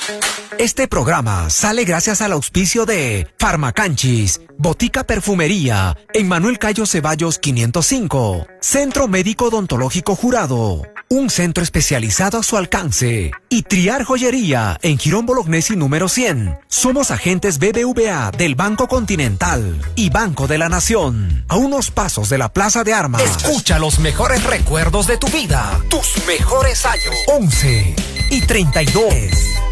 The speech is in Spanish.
Este programa sale gracias al auspicio de Farmacanchis, Botica Perfumería, en Manuel Cayo Ceballos 505, Centro Médico Odontológico Jurado, un centro especializado a su alcance, y Triar Joyería, en Girón Bolognesi número 100. Somos agentes BBVA del Banco Continental y Banco de la Nación, a unos pasos de la Plaza de Armas. Escucha los mejores recuerdos de tu vida, tus mejores años. 11 y 32.